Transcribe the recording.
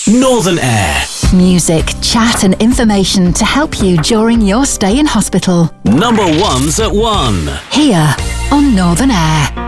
Northern Air. Music, chat and information to help you during your stay in hospital. Number one's at 1. Here on Northern Air.